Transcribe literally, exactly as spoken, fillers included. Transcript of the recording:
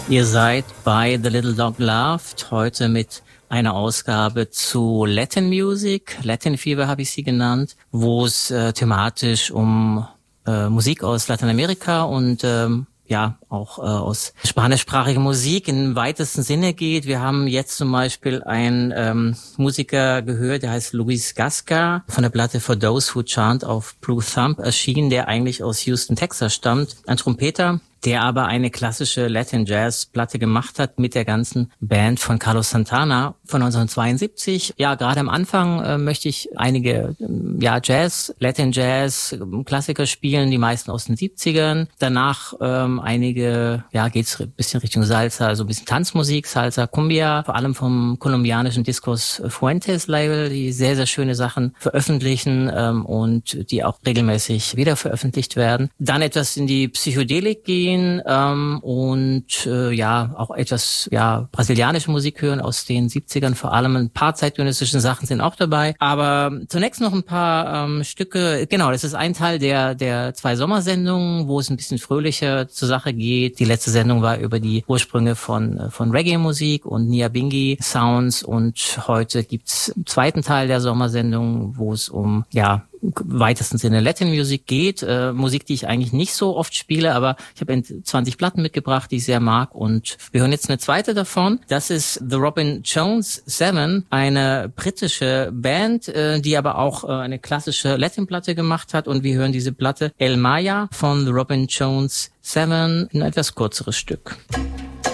Ihr seid bei The Little Dog Loved, heute mit einer Ausgabe zu Latin Music, Latin Fever habe ich sie genannt, wo es äh, thematisch um äh, Musik aus Lateinamerika und ähm, ja auch äh, aus spanischsprachiger Musik im weitesten Sinne geht. Wir haben jetzt zum Beispiel einen ähm, Musiker gehört, der heißt Luis Gasca, von der Platte For Those Who Chant auf Blue Thumb erschienen, der eigentlich aus Houston, Texas stammt, ein Trompeter, der aber eine klassische Latin-Jazz-Platte gemacht hat mit der ganzen Band von Carlos Santana von neunzehnhundertzweiundsiebzig. Ja, gerade am Anfang äh, möchte ich einige äh, ja Jazz, Latin-Jazz, äh, Klassiker spielen, die meisten aus den siebzigern. Danach ähm, einige, ja, geht's ein bisschen Richtung Salsa, also ein bisschen Tanzmusik, Salsa, Cumbia, vor allem vom kolumbianischen Discos Fuentes Label, die sehr, sehr schöne Sachen veröffentlichen ähm, und die auch regelmäßig wieder veröffentlicht werden. Dann etwas in die Psychedelik gehen, ähm, und äh, ja auch etwas ja brasilianische Musik hören aus den siebzigern, vor allem ein paar zeitgenössische Sachen sind auch dabei, aber zunächst noch ein paar ähm, Stücke. Genau, das ist ein Teil der der zwei Sommersendungen, wo es ein bisschen fröhlicher zur Sache geht. Die letzte Sendung war über die Ursprünge von von Reggae-Musik und Nyabingi Sounds, und heute gibt's einen zweiten Teil der Sommersendung, wo es um ja weitesten Sinne Latin Music geht, äh, Musik, die ich eigentlich nicht so oft spiele, aber ich habe zwanzig Platten mitgebracht, die ich sehr mag, und wir hören jetzt eine zweite davon. Das ist The Robin Jones Seven, eine britische Band, äh, die aber auch äh, eine klassische Latin-Platte gemacht hat, und wir hören diese Platte El Maya von The Robin Jones Seven, ein etwas kürzeres Stück.